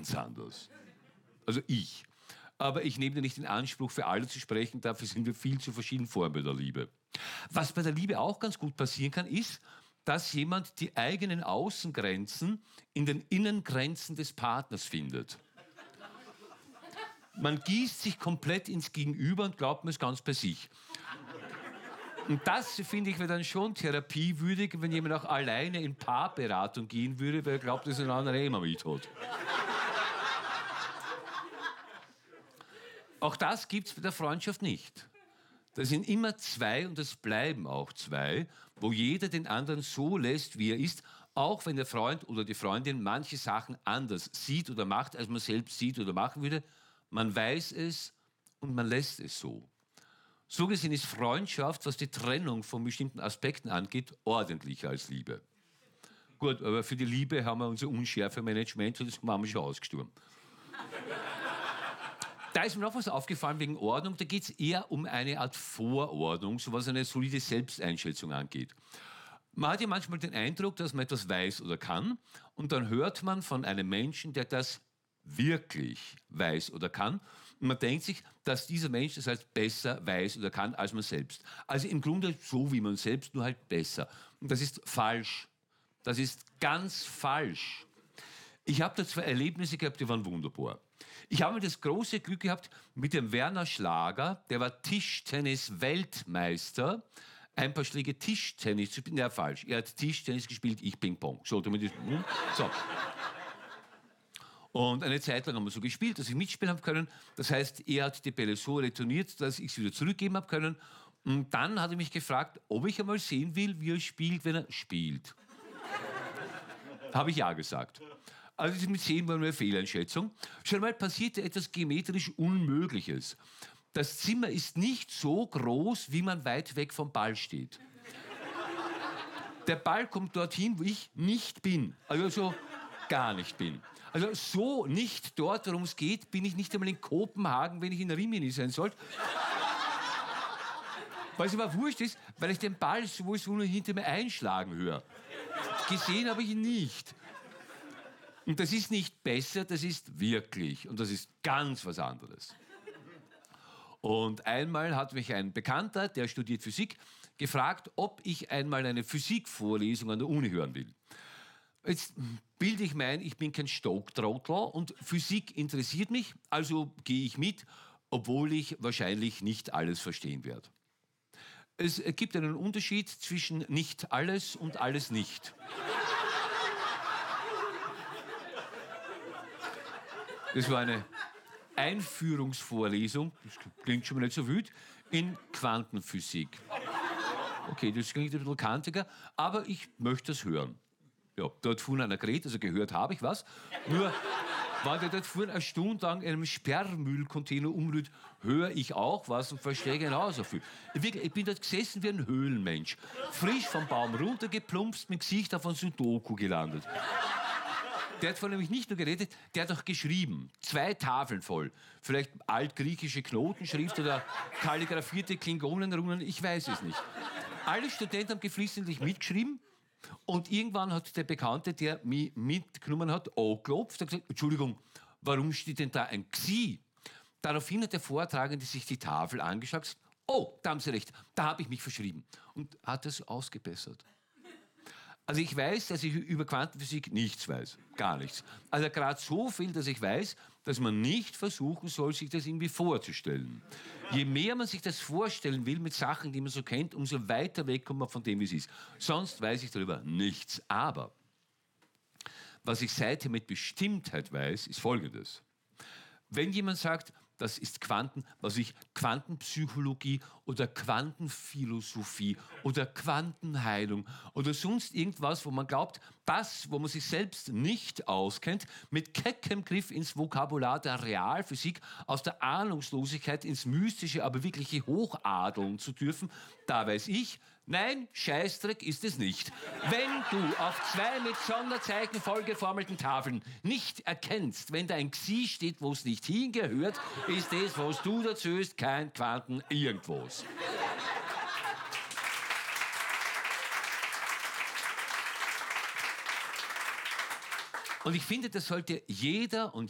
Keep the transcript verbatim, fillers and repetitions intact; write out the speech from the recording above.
ganz anders. Also ich. Aber ich nehme nicht in Anspruch, für alle zu sprechen, dafür sind wir viel zu verschieden Formen der Liebe. Was bei der Liebe auch ganz gut passieren kann, ist, dass jemand die eigenen Außengrenzen in den Innengrenzen des Partners findet. Man gießt sich komplett ins Gegenüber und glaubt, man ist ganz bei sich. Und das, finde ich, wäre dann schon therapiewürdig, wenn jemand auch alleine in Paarberatung gehen würde, weil er glaubt, dass er einen anderen immer mit hat. Auch das gibt es bei der Freundschaft nicht. Das sind immer zwei und das bleiben auch zwei, wo jeder den anderen so lässt, wie er ist, auch wenn der Freund oder die Freundin manche Sachen anders sieht oder macht, als man selbst sieht oder machen würde. Man weiß es und man lässt es so. So gesehen ist Freundschaft, was die Trennung von bestimmten Aspekten angeht, ordentlicher als Liebe. Gut, aber für die Liebe haben wir unser Unschärfe-Management und das haben wir schon ausgestorben. Da ist mir noch was aufgefallen wegen Ordnung. Da geht es eher um eine Art Vorordnung, so was eine solide Selbsteinschätzung angeht. Man hat ja manchmal den Eindruck, dass man etwas weiß oder kann und dann hört man von einem Menschen, der das wirklich weiß oder kann. Und man denkt sich, dass dieser Mensch das heißt besser weiß oder kann als man selbst. Also im Grunde so wie man selbst, nur halt besser. Und das ist falsch. Das ist ganz falsch. Ich habe da zwei Erlebnisse gehabt, die waren wunderbar. Ich habe das große Glück gehabt mit dem Werner Schlager, der war Tischtennis-Weltmeister, ein paar Schläge Tischtennis zu spielen. Ja, falsch. Er hat Tischtennis gespielt, ich Ping-Pong. So, damit ist, hm? So. Und eine Zeit lang haben wir so gespielt, dass ich mitspielen habe können. Das heißt, er hat die Bälle so retourniert, dass ich sie wieder zurückgeben habe können. Und dann hat er mich gefragt, ob ich einmal sehen will, wie er spielt, wenn er spielt. Habe ich ja gesagt. Also das mit zehn war nur eine Fehleinschätzung. Schon mal passierte etwas geometrisch Unmögliches. Das Zimmer ist nicht so groß, wie man weit weg vom Ball steht. Der Ball kommt dorthin, wo ich nicht bin. Also so gar nicht bin. Also so nicht dort, worum es geht, bin ich nicht einmal in Kopenhagen, wenn ich in Rimini sein sollte. Was aber wurscht ist, weil ich den Ball sowieso nur hinter mir einschlagen höre. Gesehen habe ich ihn nicht. Und das ist nicht besser, das ist wirklich. Und das ist ganz was anderes. Und einmal hat mich ein Bekannter, der studiert Physik, gefragt, ob ich einmal eine Physikvorlesung an der Uni hören will. Jetzt bilde ich mir ein, ich bin kein Stoke-Trottel und Physik interessiert mich, also gehe ich mit, obwohl ich wahrscheinlich nicht alles verstehen werde. Es gibt einen Unterschied zwischen nicht alles und alles nicht. Das war eine Einführungsvorlesung, das klingt schon mal nicht so wild, in Quantenphysik. Okay, das klingt ein bisschen kantiger, aber ich möchte das hören. Ja, dort fuhren einer geredet, also gehört habe ich was. Nur, wenn der dort fuhren eine Stunde lang in einem Sperrmüllcontainer umrührt, höre ich auch was und verstehe genauso viel. Wirklich, ich bin dort gesessen wie ein Höhlenmensch. Frisch vom Baum runtergeplumpst, mit dem Gesicht auf ein Sudoku gelandet. Der hat von nämlich nicht nur geredet, der hat auch geschrieben. Zwei Tafeln voll. Vielleicht altgriechische Knotenschrift oder kalligrafierte Klingonenrunen, ich weiß es nicht. Alle Studenten haben geflissentlich mitgeschrieben und irgendwann hat der Bekannte, der mich mitgenommen hat, angeklopft und gesagt, Entschuldigung, warum steht denn da ein Xi? Daraufhin hat der Vortragende sich die Tafel angeschaut und gesagt, oh, da haben Sie recht, da habe ich mich verschrieben. Und hat es ausgebessert. Also ich weiß, dass ich über Quantenphysik nichts weiß. Gar nichts. Also gerade so viel, dass ich weiß, dass man nicht versuchen soll, sich das irgendwie vorzustellen. Je mehr man sich das vorstellen will mit Sachen, die man so kennt, umso weiter weg kommt man von dem, wie es ist. Sonst weiß ich darüber nichts. Aber was ich seither mit Bestimmtheit weiß, ist Folgendes. Wenn jemand sagt, das ist Quanten, was ich Quantenpsychologie oder Quantenphilosophie oder Quantenheilung oder sonst irgendwas, wo man glaubt, das, wo man sich selbst nicht auskennt, mit keckem Griff ins Vokabular der Realphysik, aus der Ahnungslosigkeit ins Mystische, aber wirkliche hochadeln zu dürfen, da weiß ich, nein, Scheißdreck ist es nicht. Wenn du auf zwei mit Sonderzeichen vollgeformelten Tafeln nicht erkennst, wenn da ein Xi steht, wo es nicht hingehört, ist das, was du dazu hast, kein Quanten irgendwas. Und ich finde, das sollte jeder und